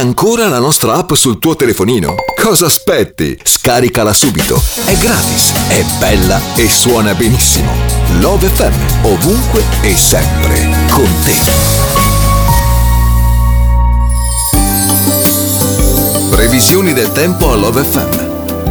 ancora la nostra app sul tuo telefonino? Cosa aspetti? Scaricala subito. È gratis, è bella e suona benissimo. Love FM, ovunque e sempre con te. Previsioni del tempo a Love FM.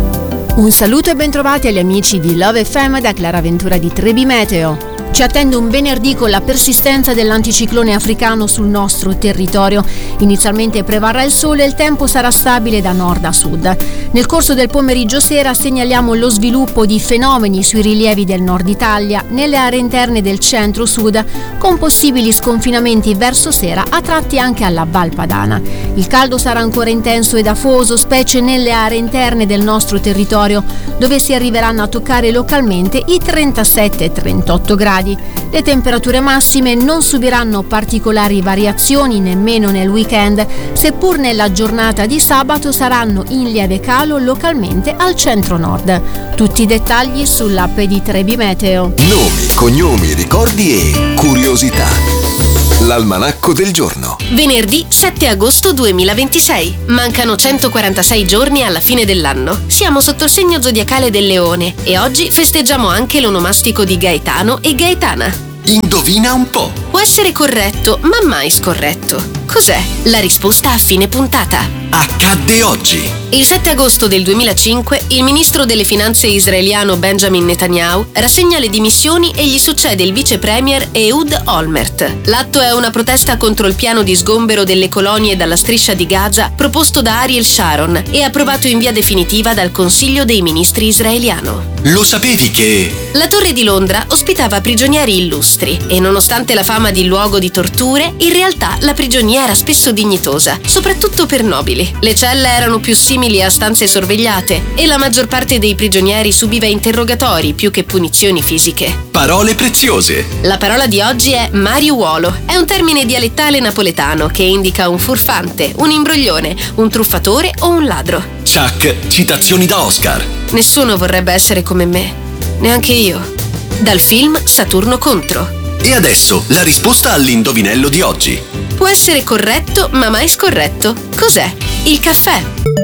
Un saluto e bentrovati agli amici di Love FM da Clara Ventura di Trebi Meteo. Ci attende un venerdì con la persistenza dell'anticiclone africano sul nostro territorio. Inizialmente prevarrà il sole e il tempo sarà stabile da nord a sud. Nel corso del pomeriggio sera segnaliamo lo sviluppo di fenomeni sui rilievi del nord Italia, nelle aree interne del centro-sud, con possibili sconfinamenti verso sera a tratti anche alla Val Padana. Il caldo sarà ancora intenso ed afoso, specie nelle aree interne del nostro territorio, dove si arriveranno a toccare localmente i 37 e 38 gradi. Le temperature massime non subiranno particolari variazioni nemmeno nel weekend, seppur nella giornata di sabato saranno in lieve calo localmente al centro-nord. Tutti i dettagli sull'app di Trebi Meteo. Nomi, cognomi, ricordi e curiosità. L'almanacco del giorno. Venerdì 7 agosto 2026. Mancano 146 giorni alla fine dell'anno. Siamo sotto il segno zodiacale del Leone e oggi festeggiamo anche l'onomastico di Gaetano e Gaetana. Indovina un po'. Può essere corretto, ma mai scorretto. Cos'è? La risposta a fine puntata. Accadde oggi. Il 7 agosto del 2005 il ministro delle finanze israeliano Benjamin Netanyahu rassegna le dimissioni e gli succede il vice premier Ehud Olmert. L'atto è una protesta contro il piano di sgombero delle colonie dalla striscia di Gaza proposto da Ariel Sharon e approvato in via definitiva dal Consiglio dei ministri israeliano. Lo sapevi che... La Torre di Londra ospitava prigionieri illustri e nonostante la fama di luogo di torture, in realtà la prigionia era spesso dignitosa, soprattutto per nobili. Le celle erano più simili a stanze sorvegliate e la maggior parte dei prigionieri subiva interrogatori più che punizioni fisiche. Parole preziose. La parola di oggi è mariuolo. È un termine dialettale napoletano che indica un furfante, un imbroglione, un truffatore o un ladro. Chuck, citazioni da Oscar. Nessuno vorrebbe essere come me, neanche io. Dal film Saturno contro. E adesso la risposta all'indovinello di oggi. Può essere corretto, ma mai scorretto. Cos'è? Il caffè.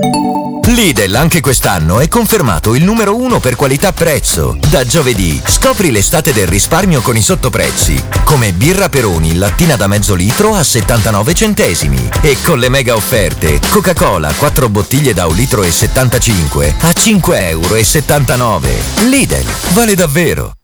Lidl anche quest'anno è confermato il numero 1 per qualità-prezzo. Da giovedì scopri l'estate del risparmio con i sottoprezzi, come birra Peroni lattina da mezzo litro a 79 centesimi e con le mega offerte Coca-Cola 4 bottiglie da 1,75 litro a 5,79 €. Lidl, vale davvero.